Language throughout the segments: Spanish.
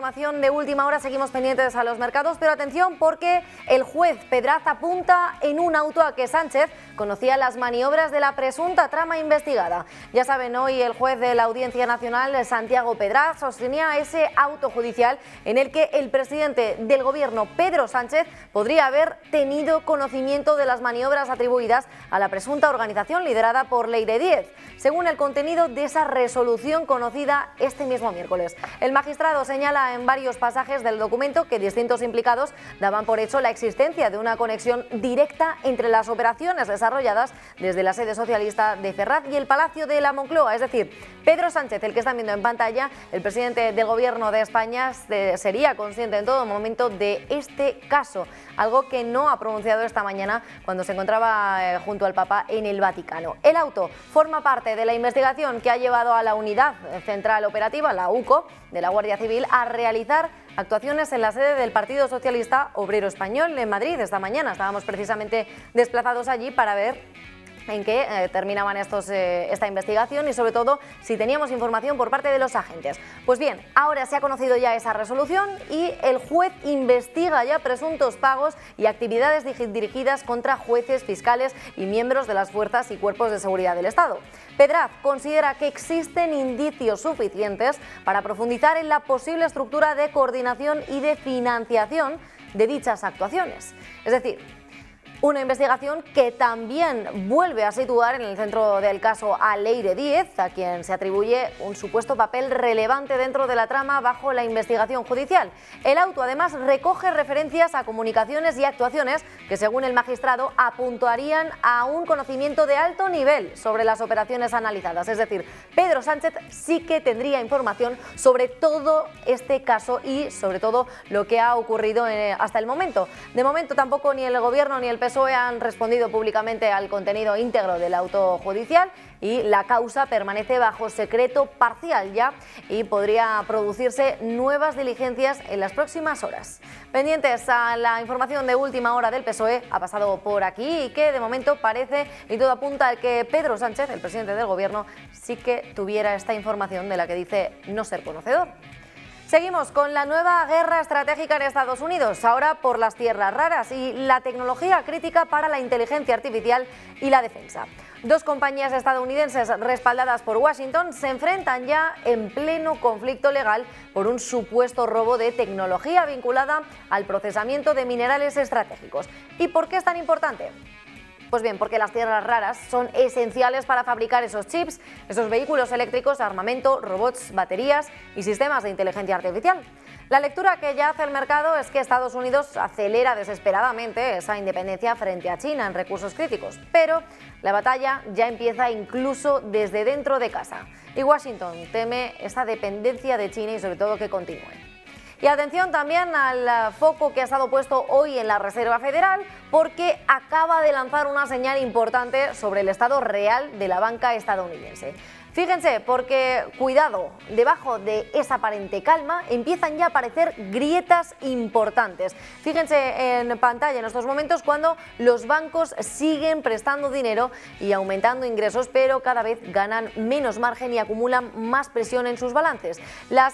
información de última hora, seguimos pendientes a los mercados, pero atención porque el juez Pedraz apunta en un auto a que Sánchez conocía las maniobras de la presunta trama investigada. Ya saben, hoy el juez de la Audiencia Nacional, Santiago Pedraz, sostenía ese auto judicial en el que el presidente del gobierno, Pedro Sánchez, podría haber tenido conocimiento de las maniobras atribuidas a la presunta organización liderada por Leire Díez, según el contenido de esa resolución conocida este mismo miércoles. El magistrado señala en varios pasajes del documento que distintos implicados daban por hecho la existencia de una conexión directa entre las operaciones desarrolladas desde la sede socialista de Ferraz y el Palacio de la Moncloa. Es decir, Pedro Sánchez, el que están viendo en pantalla, el presidente del gobierno de España, sería consciente en todo momento de este caso, algo que no ha pronunciado esta mañana cuando se encontraba junto al Papa en el Vaticano. El auto forma parte de la investigación que ha llevado a la Unidad Central Operativa, la UCO, de la Guardia Civil a realizar actuaciones en la sede del Partido Socialista Obrero Español en Madrid. Esta mañana estábamos precisamente desplazados allí para ver en qué terminaban esta investigación y sobre todo si teníamos información por parte de los agentes. Pues bien, ahora se ha conocido ya esa resolución y el juez investiga ya presuntos pagos y actividades dirigidas contra jueces, fiscales y miembros de las fuerzas y cuerpos de seguridad del Estado. Pedraz considera que existen indicios suficientes para profundizar en la posible estructura de coordinación y de financiación de dichas actuaciones. Es decir, una investigación que también vuelve a situar en el centro del caso a Leire Díez, a quien se atribuye un supuesto papel relevante dentro de la trama bajo la investigación judicial. El auto además recoge referencias a comunicaciones y actuaciones que, según el magistrado, apuntarían a un conocimiento de alto nivel sobre las operaciones analizadas. Es decir, Pedro Sánchez sí que tendría información sobre todo este caso y sobre todo lo que ha ocurrido hasta el momento. De momento tampoco ni el gobierno ni el PSOE han respondido públicamente al contenido íntegro del auto judicial y la causa permanece bajo secreto parcial ya y podría producirse nuevas diligencias en las próximas horas. Pendientes a la información de última hora del PSOE, ha pasado por aquí y que de momento parece y todo apunta a que Pedro Sánchez, el presidente del gobierno, sí que tuviera esta información de la que dice no ser conocedor. Seguimos con la nueva guerra estratégica en Estados Unidos, ahora por las tierras raras y la tecnología crítica para la inteligencia artificial y la defensa. Dos compañías estadounidenses respaldadas por Washington se enfrentan ya en pleno conflicto legal por un supuesto robo de tecnología vinculada al procesamiento de minerales estratégicos. ¿Y por qué es tan importante? Pues bien, porque las tierras raras son esenciales para fabricar esos chips, esos vehículos eléctricos, armamento, robots, baterías y sistemas de inteligencia artificial. La lectura que ya hace el mercado es que Estados Unidos acelera desesperadamente esa independencia frente a China en recursos críticos, pero la batalla ya empieza incluso desde dentro de casa. Y Washington teme esa dependencia de China y sobre todo que continúe. Y atención también al foco que ha estado puesto hoy en la Reserva Federal porque acaba de lanzar una señal importante sobre el estado real de la banca estadounidense. Fíjense, porque, cuidado, debajo de esa aparente calma empiezan ya a aparecer grietas importantes. Fíjense en pantalla en estos momentos cuando los bancos siguen prestando dinero y aumentando ingresos, pero cada vez ganan menos margen y acumulan más presión en sus balances. La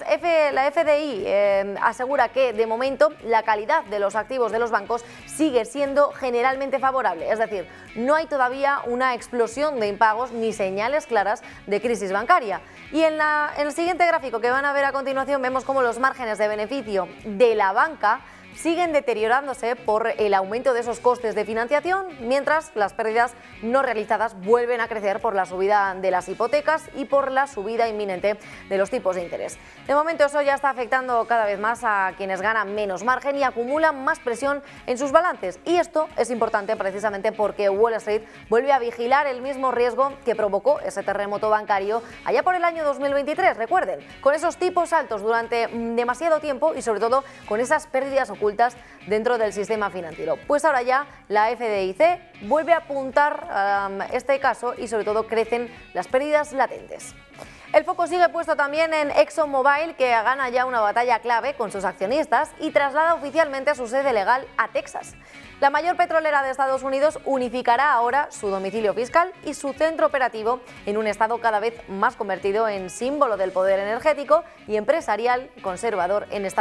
FDI asegura que, de momento, la calidad de los activos de los bancos sigue siendo generalmente favorable. Es decir, no hay todavía una explosión de impagos ni señales claras de crisis bancaria. Y en el siguiente gráfico que van a ver a continuación vemos cómo los márgenes de beneficio de la banca siguen deteriorándose por el aumento de esos costes de financiación, mientras las pérdidas no realizadas vuelven a crecer por la subida de las hipotecas y por la subida inminente de los tipos de interés. De momento eso ya está afectando cada vez más a quienes ganan menos margen y acumulan más presión en sus balances. Y esto es importante precisamente porque Wall Street vuelve a vigilar el mismo riesgo que provocó ese terremoto bancario allá por el año 2023, recuerden, con esos tipos altos durante demasiado tiempo y sobre todo con esas pérdidas ocultas dentro del sistema financiero. Pues ahora ya la FDIC vuelve a apuntar a este caso y sobre todo crecen las pérdidas latentes. El foco sigue puesto también en ExxonMobil, que gana ya una batalla clave con sus accionistas y traslada oficialmente su sede legal a Texas. La mayor petrolera de Estados Unidos unificará ahora su domicilio fiscal y su centro operativo en un estado cada vez más convertido en símbolo del poder energético y empresarial conservador en Estados Unidos.